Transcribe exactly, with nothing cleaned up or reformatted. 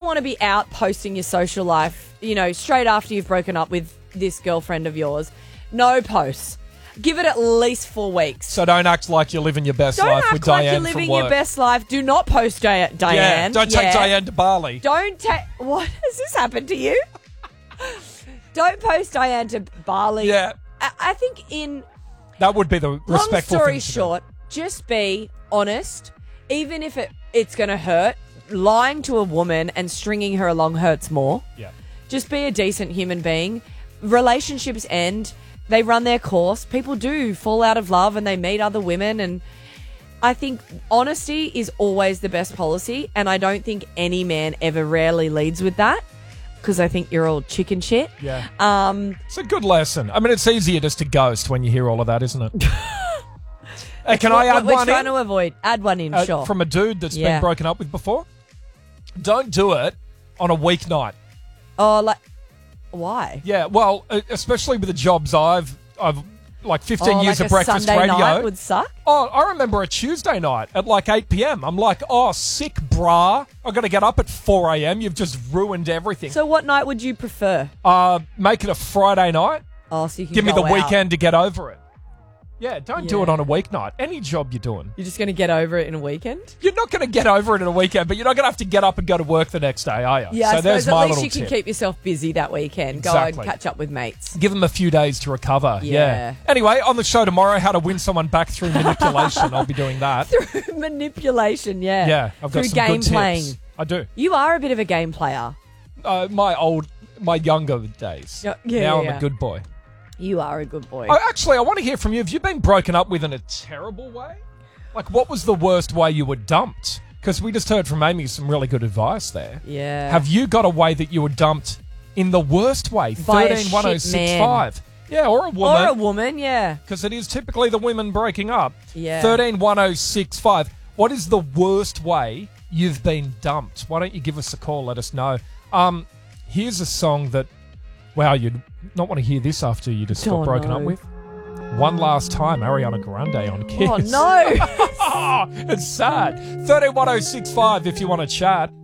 want to be out posting your social life, you know, straight after you've broken up with this girlfriend of yours. No posts. Give it at least four weeks. So don't act like you're living your best don't life act with like Diane you're living from work. your best life. Do not post Di- Diane. Yeah, don't take yeah. Diane to Bali. Don't take... What has this happened to you? Don't post Diane to Bali. Yeah. I, I think in... That would be the respectful Long story thing to short, just be honest. Even if it it's going to hurt, lying to a woman and stringing her along hurts more. Yeah. Just be a decent human being. Relationships end. They run their course. People do fall out of love and they meet other women. And I think honesty is always the best policy. And I don't think any man ever rarely leads with that because I think you're all chicken shit. Yeah. Um, it's a good lesson. I mean, it's easier just to ghost when you hear all of that, isn't it? Hey, can I add we're one trying in? to avoid. Add one in, Uh, sure. From a dude that's Yeah. been broken up with before? Don't do it on a weeknight. Oh, like, why? Yeah, well, uh, especially with the jobs I've, I've like fifteen Oh, years like of a breakfast Sunday radio. night would suck? Oh, I remember a Tuesday night at like eight p.m. I'm like, oh, sick, brah. I've got to get up at four a.m. You've just ruined everything. So what night would you prefer? Uh, make it a Friday night. Oh, so you can Give me go the out. weekend to get over it. Yeah, don't do Yeah. it on a weeknight. Any job you're doing. You're just going to get over it in a weekend? You're not going to get over it in a weekend, but you're not going to have to get up and go to work the next day, are you? Yeah, so I there's suppose my at least little you can tip. keep yourself busy that weekend. Exactly. Go and catch up with mates. Give them a few days to recover. Yeah. Yeah. Anyway, on the show tomorrow, how to win someone back through manipulation. I'll be doing that. Through manipulation, yeah. Yeah, I've got Through some game good tips. playing. I do. You are a bit of a game player. Uh, my old, my younger days. Yeah, yeah, now I'm yeah. a good boy. You are a good boy. Oh, actually, I want to hear from you. Have you been broken up with in a terrible way? Like, what was the worst way you were dumped? Because we just heard from Amy some really good advice there. Yeah. Have you got a way that you were dumped in the worst way? By a thirteen one oh shit six five. Yeah, or a woman. Or a woman, yeah. Because it is typically the women breaking up. Yeah. thirteen one oh six five. What is the worst way you've been dumped? Why don't you give us a call? Let us know. Um, here's a song that, wow, you'd not want to hear this after you just got Oh, broken no. up with. One Last Time, Ariana Grande on Kiss. Oh, no. It's sad. thirteen one oh six five if you want to chat.